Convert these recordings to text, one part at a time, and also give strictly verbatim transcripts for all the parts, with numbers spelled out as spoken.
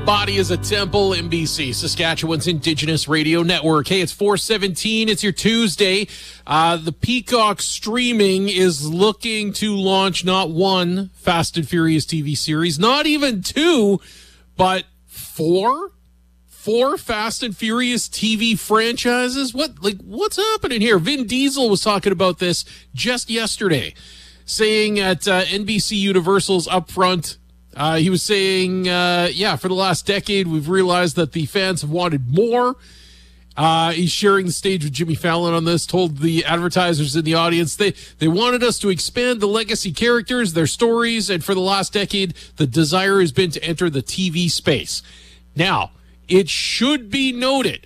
Body is a Temple, N B C, Saskatchewan's Indigenous Radio Network. Hey, it's four seventeen. It's your Tuesday. Uh, the Peacock streaming is looking to launch not one Fast and Furious T V series, not even two, but four? Four Fast and Furious T V franchises? What, like, what's happening here? Vin Diesel was talking about this just yesterday, saying at uh, N B C Universal's Upfront. Uh, he was saying, uh, yeah, for the last decade, we've realized that the fans have wanted more. Uh, he's sharing the stage with Jimmy Fallon on this, told the advertisers in the audience they, they wanted us to expand the legacy characters, their stories, and for the last decade, the desire has been to enter the T V space. Now, it should be noted,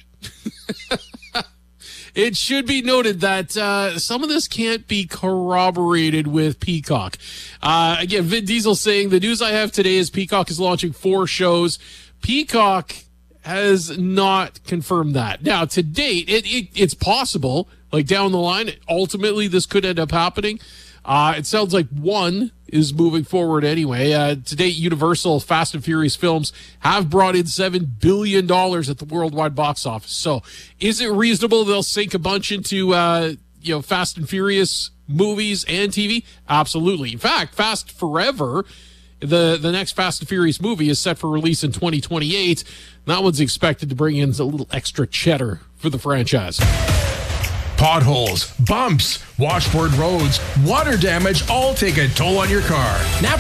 it should be noted that uh, some of this can't be corroborated with Peacock. Uh, again, Vin Diesel saying the news I have today is Peacock is launching four shows. Peacock has not confirmed that. Now, to date, it, it it's possible, like down the line, ultimately this could end up happening. Uh, it sounds like one is moving forward anyway. Uh, to date, Universal Fast and Furious films have brought in seven billion dollars at the worldwide box office. So is it reasonable they'll sink a bunch into, uh, you know, Fast and Furious movies and T V? Absolutely. In fact, Fast Forever, the, the next Fast and Furious movie, is set for release in twenty twenty-eight. That one's expected to bring in a little extra cheddar for the franchise. Potholes, bumps, washboard roads, water damage all take a toll on your car. Now